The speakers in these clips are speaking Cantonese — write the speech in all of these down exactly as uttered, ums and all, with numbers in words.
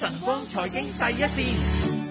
晨光財經第一線。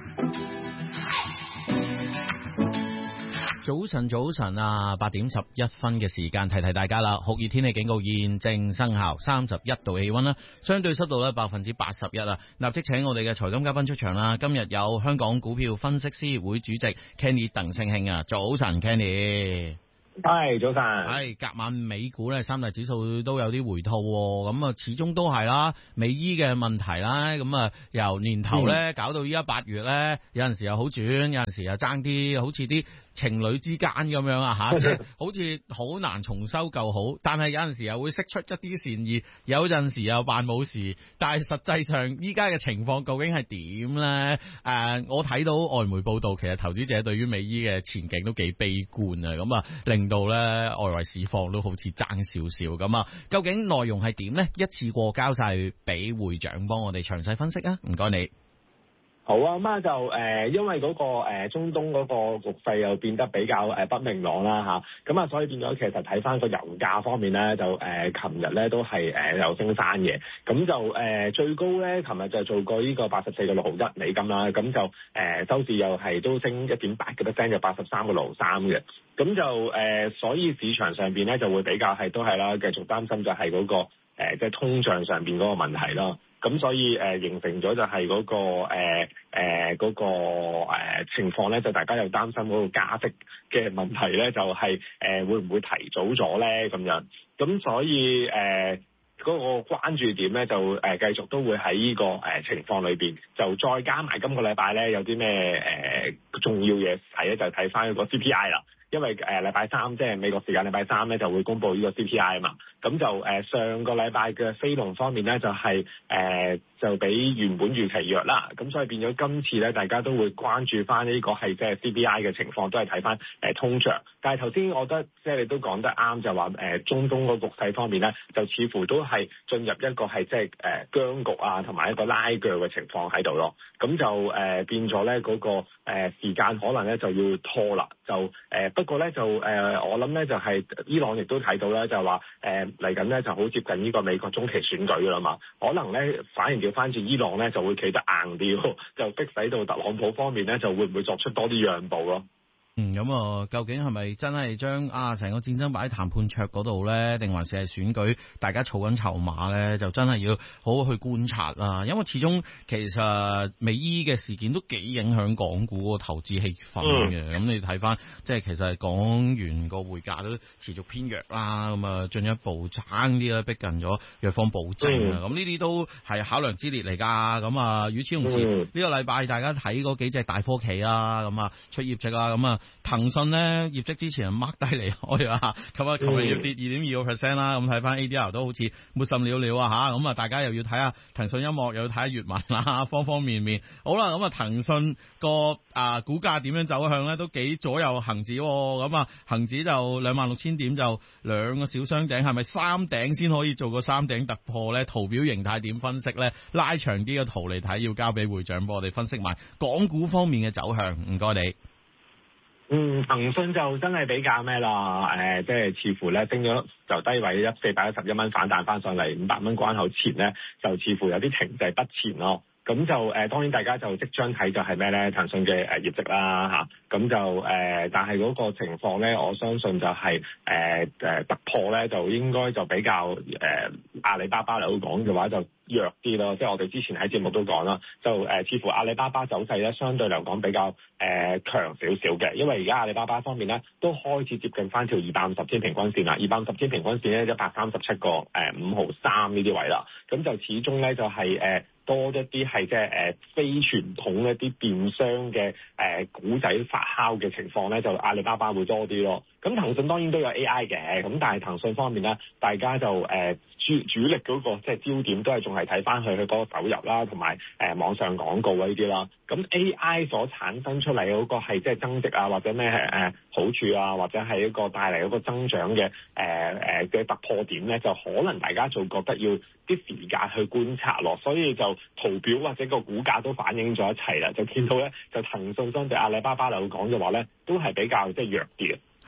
早晨，早晨啊！八點十一分嘅時間，提提大家啦。酷熱天氣警告現正生效，三十一度氣溫啦，相對濕度咧百分之八十一啊！立即請我哋嘅財金嘉賓出場啦。今日有香港股票分析師會主席 Kenny 鄧聲興啊！早晨 ，Kenny。 係早晨， 係隔晚美股咧，三大指數都有啲回吐，咁啊始終都係啦，美伊嘅問題啦，咁啊由年頭咧搞到依家八月咧，有陣時又好轉，有陣時又爭啲，好似啲情侶之間咁樣啊吓，即係好似好難重修舊好，但係有陣時又會釋出一啲善意，有陣時又扮冇事，但係實際上依家嘅情況究竟係點咧？誒、呃，我睇到外媒報道，其實投資者對於美伊嘅前景都幾悲觀啊，咁啊令到咧外圍市況都好似爭少少咁啊，究竟內容係點咧？一次過交晒俾會長幫我哋詳細分析啊！唔該你。 好啊，咁啊就誒、呃，因為嗰、那個誒、呃、中東嗰個局勢又變得比較誒、呃、不明朗啦吓，咁啊所以變咗其實睇翻個油價方面咧，就誒琴日咧都係誒、呃、有升翻嘅，咁就誒、呃、最高咧，琴日就做過呢個八十四個六毫一美金啦，咁就誒、呃、收市又係都升一點八個 percent，就八十三個六毫三嘅，咁就誒、呃、所以市場上邊咧就會比較係都係啦，繼續擔心就係嗰、那個誒即係通脹上邊嗰個問題咯。咁所以誒、呃、形成咗就係嗰、那個誒誒嗰個、呃、情況咧，就大家又擔心嗰個加息嘅問題咧，就係、是、誒、呃、會唔會提早咗咧咁樣？咁所以誒嗰、呃那個關注點咧，就誒、呃、繼續都會喺呢、這個誒、呃、情況裏邊，就再加埋今個禮拜咧有啲咩誒重要嘢睇咧，就睇翻個 C P I 啦。因為誒禮拜三即係美國時間禮拜三咧就會公布呢個 C P I 啊嘛，咁就誒、呃、上個禮拜嘅非農方面咧就係、是、誒、呃、就比原本預期弱啦，咁所以變咗今次咧大家都會關注翻呢個係即係 C P I 嘅情況，都係睇翻誒通脹。但係頭先我覺得即係你都講得啱，就話誒、呃、中東個局勢方面咧，就似乎都係進入一個係即係誒僵局啊，同埋一個拉鋸嘅情況喺度咯。咁就誒、呃、變咗咧嗰個誒、呃、時間可能咧就要拖啦，就誒。呃不過咧就誒、呃，我諗咧就係、是、伊朗亦都睇到咧，就話誒嚟緊咧就好接近呢個美國中期選舉噶啦嘛，可能咧反而調翻轉伊朗咧就會企得硬啲，就逼使到特朗普方面咧就會唔會作出多啲讓步咯。 嗯，咁啊，究竟係咪真係將啊成個戰爭擺喺談判桌嗰度咧，定還是係選舉大家儲緊籌碼咧？就真係要好好去觀察啦。因為始終其實美伊嘅事件都幾影響港股個投資氣氛嘅。咁、嗯、你睇翻，即係其實港元個匯價都持續偏弱啦。咁啊，進一步爭啲啦，逼近咗弱方保證啊。咁呢啲都係考量之列嚟噶。咁啊，與此同時，呢、嗯、個禮拜大家睇嗰幾隻大科企啦，咁啊出業績啦，咁啊。騰訊咧業績之前 mark 低離開啊，咁啊，琴日要跌二點二個 percent 啦，咁睇翻 A D R 都好似沒甚了了啊吓，咁啊，大家又要睇下騰訊音樂，又要睇下粵文啦，方方面面。好啦，咁啊，騰訊個啊股價點樣走向咧，都幾左右恒指，咁啊，恒指就兩萬六千點就兩個小雙頂，係咪三頂先可以做個三頂突破咧？圖表形態點分析咧？拉長啲嘅圖嚟睇，要交俾會長幫我哋分析埋港股方面嘅走向。唔該你。 嗯，騰訊就真係比較咩啦？誒、呃，即係似乎咧升咗就低位一四百一十一蚊反彈翻上嚟五百蚊關口前咧，就似乎有啲停滯不前咯。咁就誒、呃，當然大家就即將睇就係咩咧？騰訊嘅誒業績啦嚇，咁、啊、就誒、呃，但係嗰個情況咧，我相信就係誒誒突破咧，就應該就比較誒、呃、阿里巴巴嚟講嘅話就弱啲咯。即係我哋之前喺節目都講啦，就誒、呃、似乎阿里巴巴走勢咧，相對嚟講比較誒、呃、強少少嘅，因為而家阿里巴巴方面咧都開始接近翻條二百五十天平均線啦，二百五十天平均線咧一百三十七個誒五毫三呢啲位啦，咁就始終咧就係、是、誒。呃多一啲係即係誒非傳統一啲電商嘅誒股仔發酵嘅情況咧，就阿里巴巴會多啲咯。咁騰訊當然都有 A I 嘅，咁但係騰訊方面咧，大家就誒、呃、主主力嗰、那個即係焦點都係仲係睇翻佢佢嗰個手遊啦，同埋誒網上廣告啊呢啲啦。咁 A I 所產生出嚟嗰個係即係增值啊，或者咩誒、呃、好處啊，或者係一個帶嚟嗰個增長嘅誒誒嘅突破點咧，就可能大家就覺得要啲時間去觀察咯，所以就圖表或者個股價都反映咗一齊啦，就見到咧就騰訊相對阿里巴巴嚟講嘅話咧，都係比較即係弱啲嘅。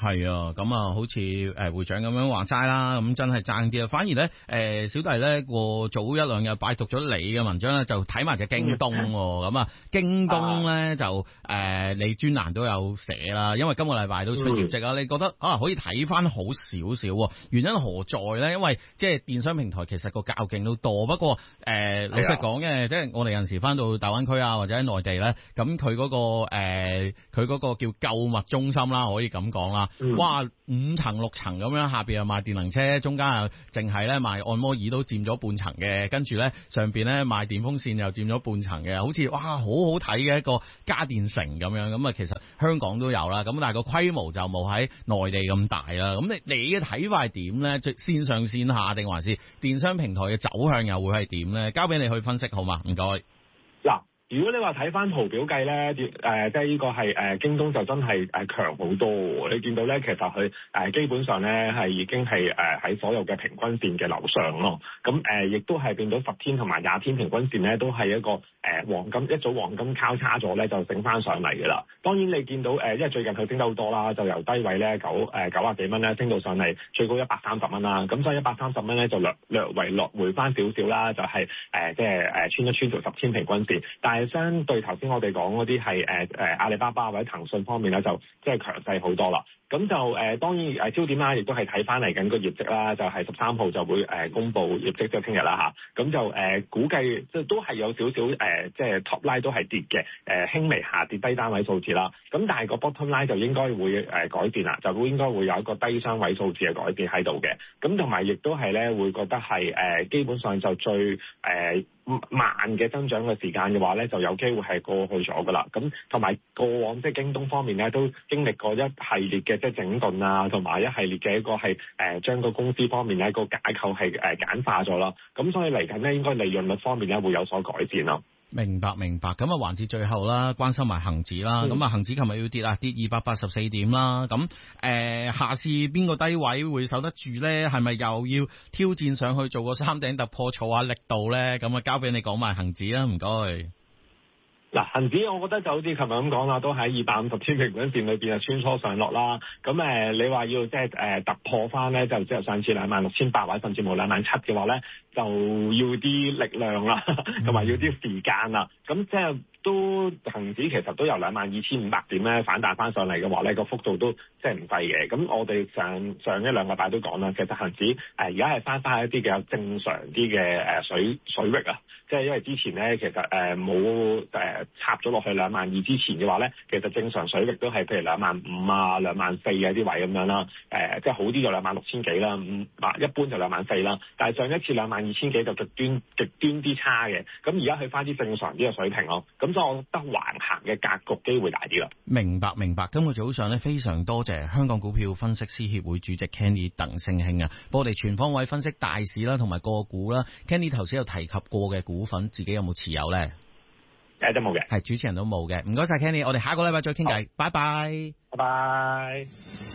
係啊，咁啊，好似誒會長咁樣話齋啦，咁真係爭啲啊。反而咧，誒、呃、小弟咧過早一兩日拜讀咗你嘅文章咧，就睇埋隻京東喎。咁啊，京東咧就誒、呃、你專欄都有寫啦，因為今個禮拜都出業績啊。嗯、你覺得啊可以睇翻好少少，原因何在咧？因為即係電商平台其實個較勁都多，不過誒、呃、老實講嘅，即係我哋有陣時翻到大灣區啊或者喺內地咧，咁佢嗰個誒佢嗰個叫購物中心啦，可以咁講啦。 嗯、哇， 五層六層咁樣，下邊又賣電能車，中間又淨係咧賣按摩椅都佔咗半層嘅，跟住咧上邊咧賣電風扇又佔咗半層嘅，好似哇好好睇嘅一個家電城咁樣。咁啊，其實香港都有啦，咁但係個規模就冇喺內地咁大啦。咁你你嘅睇法係點咧？即線上線下定還是電商平台嘅走向又會係點咧？交俾你去分析好嘛？唔該。 嗱。如果你話睇翻圖表計咧，誒、呃、即係呢個係誒、呃、京東就真係誒強好多喎。你見到咧，其實佢誒、呃、基本上咧係已經係誒喺所有嘅平均線嘅樓上咯。咁誒亦都係變到十天同埋廿天平均線咧，都係一個誒、呃、黃金一早黃金交叉咗咧，就整翻上嚟㗎啦。當然你見到誒、呃，因為最近佢升得好多啦，就由低位咧九誒九啊幾蚊咧升到上嚟最高一百三十蚊啦。咁所以一百三十蚊咧就略略為落回翻少少啦，就係、是、誒、呃、即係誒穿一穿條十天平均線，但係相對頭先我哋講嗰啲係誒誒阿里巴巴或者騰訊方面咧，就即係強勢好多啦。咁就誒、呃、當然誒焦點啦，亦都係睇翻嚟緊個業績啦，就係十三號就會誒、呃、公布業績，即係聽日啦嚇。咁就誒、呃、估計即係都係有少少誒，即係 top line 都係跌嘅，誒、呃、輕微下跌低單位數字啦。咁但係個 bottom line 就應該會誒改變啦，就會應該會有一個低雙位數字嘅改變喺度嘅。咁同埋亦都係咧會覺得係誒、呃、基本上就最誒。呃慢嘅增長嘅時間嘅話咧，就有機會係過去咗噶啦。咁同埋過往即係京東方面咧，都經歷過一系列嘅即係整頓啊，同埋一系列嘅一個係誒、呃、將個公司方面咧個架構係誒簡化咗啦。咁所以嚟緊咧，應該利潤率方面咧會有所改善咯。 明白明白，咁啊環節最後啦，關心埋恒指啦，咁啊恒指琴日要跌啊，跌二百八十四點啦，咁誒、呃、下次邊個低位會守得住咧？係咪又要挑戰上去做個三頂突破，儲下力度咧？咁啊交俾你講埋恒指啦，唔該。 嗱，恒指我覺得就好似琴日咁講啦，都喺二百五十天平均線裏邊啊穿梭上落啦。咁誒、呃，你話要即係誒突破翻咧，就即係上次兩萬六千八或者甚至冇兩萬七嘅話咧，就要啲力量啦，同埋要啲時間啦。咁即係都恒指其實都由兩萬二千五百點咧反彈翻上嚟嘅話咧，個幅度都即係唔細嘅。咁我哋上上一兩個禮拜都講啦，其實恒指誒而家係翻翻一啲比較正常啲嘅誒水水域啊，即係因為之前咧其實誒冇誒插咗落去兩萬二之前嘅話咧，其實正常水域都係譬如兩萬五啊、兩萬四啊啲位咁樣啦。誒、呃、即係好啲就兩萬六千幾啦，五啊一般就兩萬四啦。但係上一次兩萬二千幾就極端極端啲差嘅，咁而家去翻啲正常啲嘅水平咯。咁所以我覺得橫行嘅格局機會大啲啦。 明白明白，今個早上咧非常多謝香港股票分析師協會主席 Kenny 鄧聲興啊，幫我哋全方位分析大市啦，同埋個股啦。Kenny 頭先有提及過嘅股份，自己有冇持有咧？ 誒，都冇嘅， 係主持人都冇嘅。唔該晒 Kenny，我哋下個禮拜再傾偈，拜拜， 拜拜。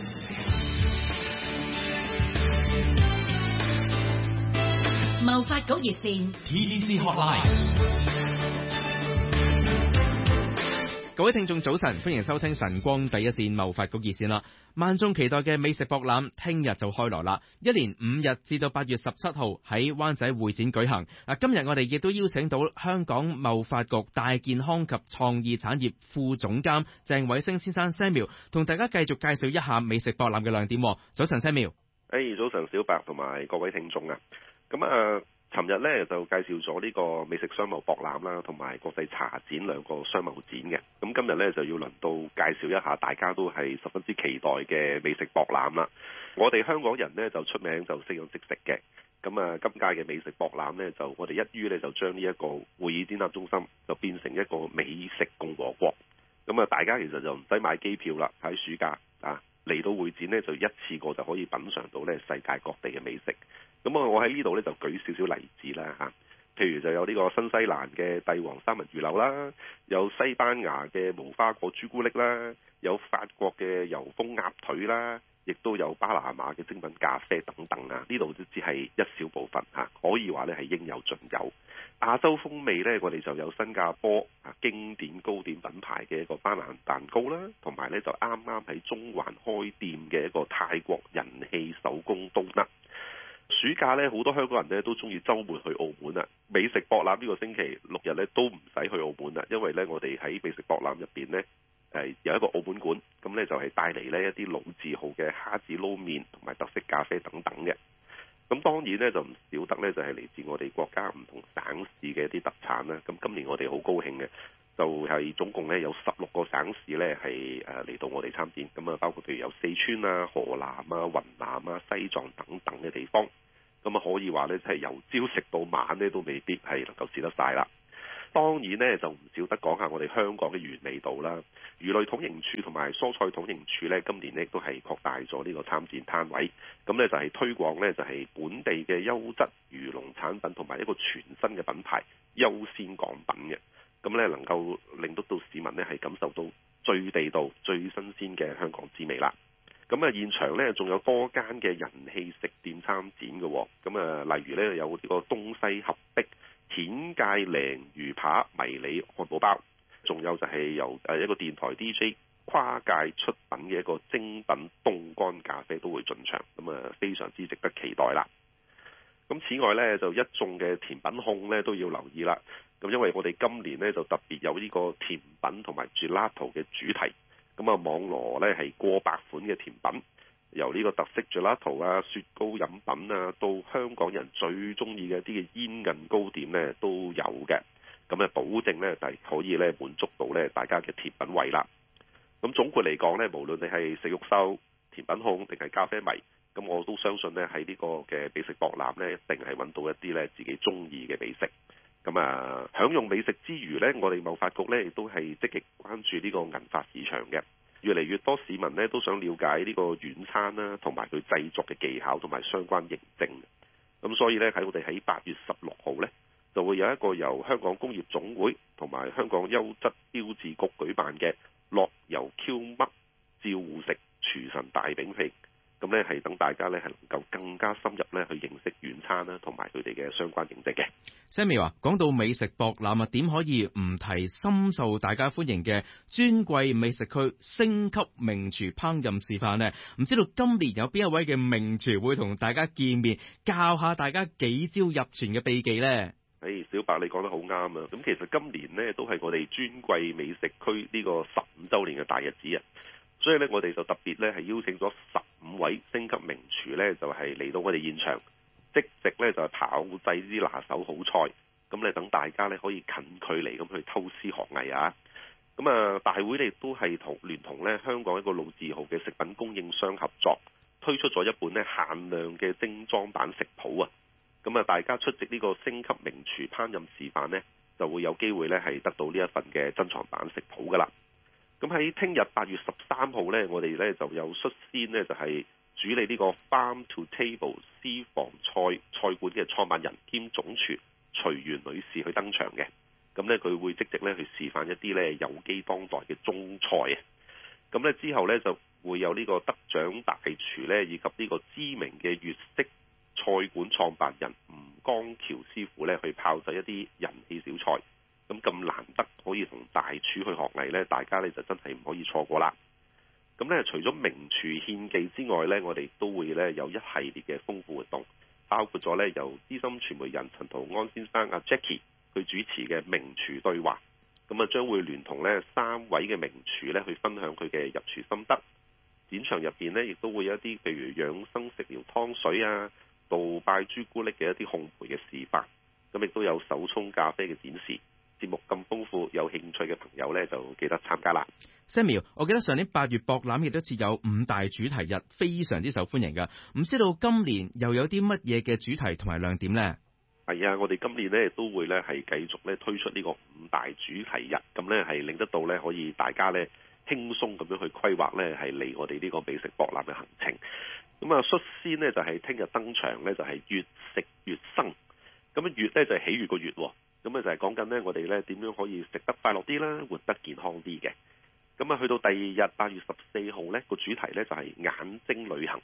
貿發局熱線 E D C Hotline。各位聽眾早晨，歡迎收聽晨光第一線貿發局熱線啦！萬眾期待嘅美食博覽聽日就開鑼啦，一連五日至到八月十七號喺灣仔會展舉行。嗱，今日我哋亦都邀請到香港貿發局大健康及創意產業副總監鄭偉星先生 Samuel， 同大家繼續介紹一下美食博覽嘅亮點。早晨 Samuel。 誒，早晨小白同埋各位聽眾啊，咁啊。尋日咧就介紹咗呢個美食商貿博覽啦，同埋國際茶展兩個商貿展嘅。咁今日咧就要輪到介紹一下大家都係十分之期待嘅美食博覽啦。我哋香港人呢就出名就識用即食嘅。咁啊，今屆嘅美食博覽呢，就我哋一於咧就將呢一個會議展覽中心就變成一個美食共和國。咁啊，大家其實就唔使買機票啦，喺暑假啊嚟到會展呢，就一次過就可以品嚐到咧世界各地嘅美食。咁啊，我喺呢度咧就舉少少例子啦嚇，譬如就有呢個新西蘭嘅帝王三文魚柳啦，有西班牙嘅無花果朱古力啦，有法國嘅油封鴨腿啦，亦都有巴拿馬嘅精品咖啡等等啊！呢度都只係一小部分嚇，可以話咧係應有盡有。 亞洲風味呢，我哋就有新加坡啊經典糕點品牌嘅一個班蘭蛋糕啦，同埋呢就啱啱喺中環開店嘅一個泰國人氣手工冬甩。暑假呢，好多香港人呢都中意週末去澳門啦。美食博覽呢個星期六日呢都唔使去澳門啦，因為呢我哋喺美食博覽入邊呢，誒有一個澳門館，咁呢就係帶嚟呢一啲老字號嘅蝦子撈麵同埋特色咖啡等等嘅。咁當然咧就唔少得咧，就係嚟自我哋國家唔同省市嘅一啲特產啦。咁今年我哋好高興嘅，就係總共咧有十六個省市咧係誒嚟到我哋參展。咁啊，包括譬如有四川啊、河南啊、雲南啊、西藏等等嘅地方。咁啊，可以話咧，即係由朝食到晚咧，都未必係能夠試得晒啦。當然咧，就唔少得講下我哋香港嘅原味道啦。魚類統營處同埋蔬菜統營處咧，今年咧都係擴大咗呢個參展攤位，咁咧就係推廣咧就係本地嘅優質魚農產品同埋一個全新嘅品牌優先港品嘅，咁咧能夠令到到市民咧係感受到最地道、最新鮮嘅香港滋味啦。咁啊，現場咧仲有多間嘅人氣食店參展嘅，咁啊，例如咧有呢個東西合璧蜆芥鯪魚扒迷你漢堡包，仲有就係由誒一個電台 D J 跨界出品嘅一個精品凍乾咖啡都會進場，咁啊非常之值得期待啦。咁此外呢，就一眾嘅甜品控呢都要留意啦。咁因為我哋今年呢就特別有呢個甜品同埋 gelato 嘅主題，咁啊網羅呢係過百款嘅甜品。由呢個特色 gelato 啊、雪糕飲品啊，到香港人最中意嘅一啲嘅煙韌糕點呢都有嘅。咁啊，保證呢就係可以呢滿足到呢大家嘅甜品胃啦。咁總括嚟講呢，無論你係食肉獸、甜品控定係咖啡迷，咁我都相信呢喺呢個嘅美食博覽呢，一定係揾到一啲呢自己中意嘅美食。咁啊，享用美食之餘呢，我哋貿發局呢亦都係積極關注呢個銀髮市場嘅。越嚟越多市民咧都想了解呢個軟餐啦，同埋佢製作嘅技巧同埋相關認證。咁所以咧喺我哋喺八月十六號咧，就會有一個由香港工業總會同埋香港優質標誌局舉辦嘅樂遊 Q 嘜照護食廚神大比拼。咁咧係等大家咧係能夠更加深入咧去認識軟餐啦，同埋佢哋嘅相關認證嘅。 Sammy 話講到美食博覽啊，點可以唔提深受大家歡迎嘅尊貴美食區星級名廚烹飪示範呢？唔知道今年有邊一位嘅名廚會同大家見面，教下大家幾招入廚嘅秘技呢？ 誒、hey，小白你講得好啱啊！咁其實今年呢都係我哋尊貴美食區呢個十五週年嘅大日子啊！所以咧，我哋就特別咧係邀請咗十五位星級名廚咧，就係嚟到我哋現場，即席咧就係炮製啲拿手好菜，咁咧等大家咧可以近距離咁去偷師學藝啊！咁啊，大會咧都係同聯同咧香港一個老字號嘅食品供應商合作，推出咗一本咧限量嘅精裝版食譜啊！咁啊，大家出席呢個星級名廚烹飪示範呢，就會有機會咧係得到呢一份嘅珍藏版食譜噶啦。咁喺聽日八月十三號呢，我哋呢就有率先呢，就係主理呢個 Farm to Table 私房菜菜館嘅創辦人兼總廚徐元女士去登場嘅。咁呢，佢會即席呢去示範一啲呢有機當代嘅中菜啊。咁呢之後呢，就會有呢個得獎大廚呢，以及呢個知名嘅粵式菜館創辦人吳江橋師傅呢，去炮製一啲人氣小菜。咁咁難得可以同大廚去學藝呢，大家呢就真係唔可以錯過啦。咁呢，除咗名廚獻技之外呢，我哋都會呢有一系列嘅豐富活動，包括咗呢由資深傳媒人陳圖安先生阿 Jackie 佢主持嘅名廚對話，咁啊將會聯同呢三位嘅名廚呢去分享佢嘅入廚心得。展場入邊呢，亦都會有一啲譬如養生食療湯水啊、杜拜朱古力嘅一啲烘焙嘅示範，咁亦都有手沖咖啡嘅展示。節目咁豐富，有興趣嘅朋友呢，就記得參加啦。 Samuel，我記得上年八月博覽亦都設有五大主題日，非常之受歡迎㗎。唔知道今年又有啲乜嘢嘅主題同埋亮點呢？ 係啊，我哋今年呢都會呢係繼續呢推出呢個五大主題日，咁呢係令得到呢可以大家呢輕鬆咁樣去規劃呢係嚟我哋呢個美食博覽嘅行程。咁啊，率先呢就係聽日登場呢，就係越食越生。咁啊，越呢就係喜悅個越喎。咁啊就係講緊呢，我哋咧點樣可以食得快樂啲啦，活得健康啲嘅。咁啊去到第二日八月十四號呢個主題呢就係眼睛旅行。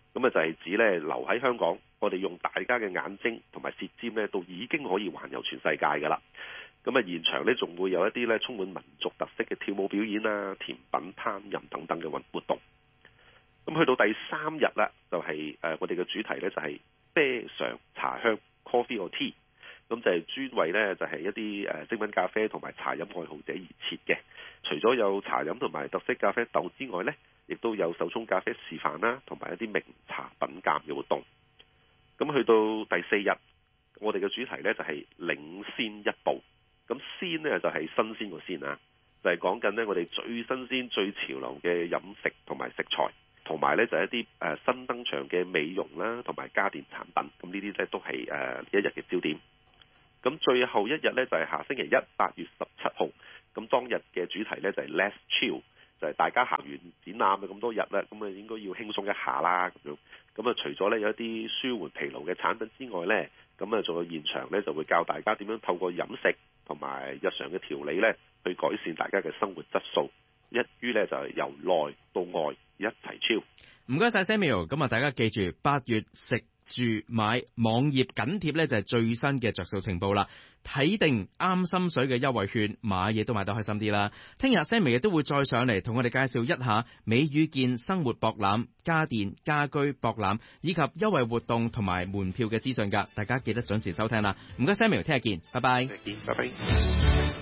咁啊就係指咧留喺香港，我哋用大家嘅眼睛同埋舌尖咧，都已經可以環遊全世界㗎啦。咁啊現場咧仲會有一啲咧充滿民族特色嘅跳舞表演啊、甜品烹飪等等嘅活動。咁去到第三日啦，就係誒我哋嘅主題咧就係啡上茶香 Coffee or Tea。咁就係專為咧，就係一啲誒精品咖啡同埋茶飲愛好者而設嘅。除咗有茶飲同埋特色咖啡豆之外咧，亦都有手沖咖啡示範啦，同埋一啲名茶品鑑嘅活動。咁去到第四日，我哋嘅主題咧就係領先一步。咁先呢，就係新鮮個先啊，就係講緊呢，我哋最新鮮、最潮流嘅飲食同埋食材，同埋咧就係一啲誒新登場嘅美容啦，同埋家電產品。咁呢啲咧都係誒一日嘅焦點。咁最後一日咧就係下星期一，八月十七號。咁當日嘅主題咧就係 Let's Chill，就係大家行完展覽嘅咁多日啦，咁啊應該要輕鬆一下啦咁樣。咁啊除咗咧有一啲舒緩疲勞嘅產品之外咧，咁啊仲有現場咧就會教大家點樣透過飲食同埋日常嘅調理咧，去改善大家嘅生活質素。一於咧就係由內到外一齊 chill。 唔該晒 Samuel， 咁啊大家記住八月食住買網頁緊貼咧就係最新嘅着數情報啦，睇定啱心水嘅優惠券，買嘢都買得開心啲啦。聽日 Sammy 亦都會再上嚟同我哋介紹一下美與健生活博覽、家電家居博覽以及優惠活動同埋門票嘅資訊噶，大家記得準時收聽啦。唔該 Samuel， 聽日見，拜拜。 聽日見，拜拜。